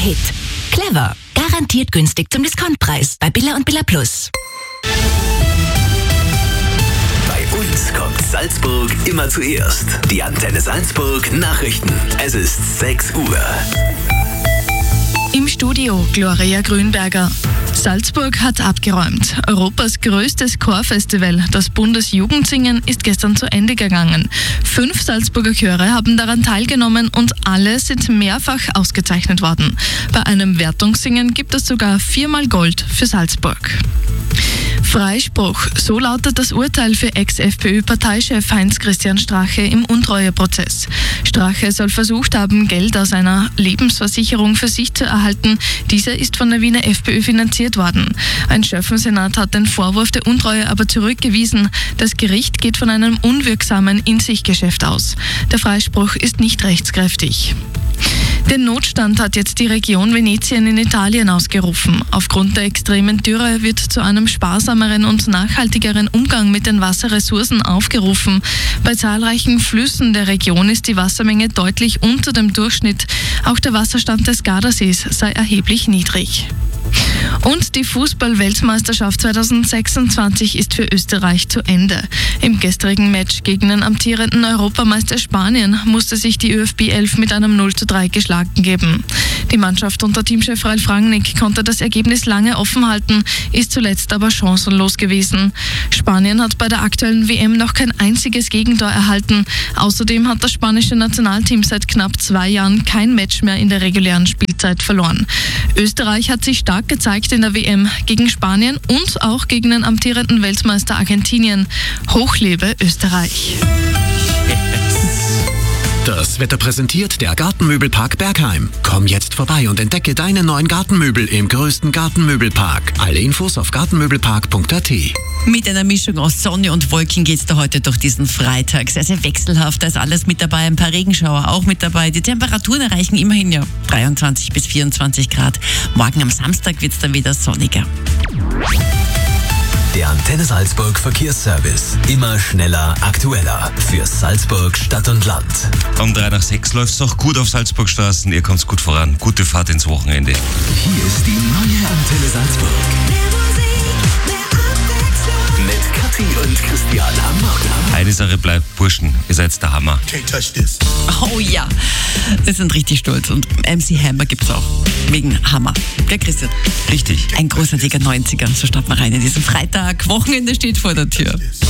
Hit. Clever. Garantiert günstig zum Discountpreis bei Billa und Billa Plus. Bei uns kommt Salzburg immer zuerst. Die Antenne Salzburg Nachrichten. Es ist 6 Uhr. Im Studio Gloria Grünberger. Salzburg hat abgeräumt. Europas größtes Chorfestival, das Bundesjugendsingen, ist gestern zu Ende gegangen. 5 Salzburger Chöre haben daran teilgenommen und alle sind mehrfach ausgezeichnet worden. Bei einem Wertungssingen gibt es sogar 4-mal Gold für Salzburg. Freispruch, so lautet das Urteil für Ex-FPÖ-Parteichef Heinz-Christian Strache im Untreueprozess. Strache soll versucht haben, Geld aus einer Lebensversicherung für sich zu erhalten. Diese ist von der Wiener FPÖ finanziert worden. Ein Schöffensenat hat den Vorwurf der Untreue aber zurückgewiesen. Das Gericht geht von einem unwirksamen In-sich-Geschäft aus. Der Freispruch ist nicht rechtskräftig. Den Notstand hat jetzt die Region Venetien in Italien ausgerufen. Aufgrund der extremen Dürre wird zu einem sparsameren und nachhaltigeren Umgang mit den Wasserressourcen aufgerufen. Bei zahlreichen Flüssen der Region ist die Wassermenge deutlich unter dem Durchschnitt. Auch der Wasserstand des Gardasees sei erheblich niedrig. Und die Fußball-Weltmeisterschaft 2026 ist für Österreich zu Ende. Im gestrigen Match gegen den amtierenden Europameister Spanien musste sich die ÖFB 11 mit einem 0:3 geschlagen geben. Die Mannschaft unter Teamchef Ralf Rangnick konnte das Ergebnis lange offen halten, ist zuletzt aber chancenlos gewesen. Spanien hat bei der aktuellen WM noch kein einziges Gegentor erhalten. Außerdem hat das spanische Nationalteam seit knapp 2 Jahren kein Match mehr in der regulären Spielzeit verloren. Österreich hat sich stark gezeigt in der WM gegen Spanien und auch gegen den amtierenden Weltmeister Argentinien. Hochlebe Österreich! Das Wetter präsentiert der Gartenmöbelpark Bergheim. Komm jetzt vorbei und entdecke deine neuen Gartenmöbel im größten Gartenmöbelpark. Alle Infos auf gartenmöbelpark.at. Mit einer Mischung aus Sonne und Wolken geht's da heute durch diesen Freitag. Sehr, sehr wechselhaft, da ist alles mit dabei, ein paar Regenschauer auch mit dabei. Die Temperaturen erreichen immerhin 23 bis 24 Grad. Morgen am Samstag wird's dann wieder sonniger. Der Antenne Salzburg Verkehrsservice. Immer schneller, aktueller. Für Salzburg, Stadt und Land. Um 3/6 läuft es auch gut auf Salzburgstraßen. Ihr kommt gut voran. Gute Fahrt ins Wochenende. Hier ist die neue Antenne Salzburg. Mit Kathi und Christian am Morgen. Eine Sache bleibt, Burschen, ihr seid der Hammer. Oh ja, wir sind richtig stolz und MC Hammer gibt's auch. Wegen Hammer. Gell, Christian? Richtig. Ein großartiger 90er, so starten wir rein in diesen Freitag. Wochenende steht vor der Tür.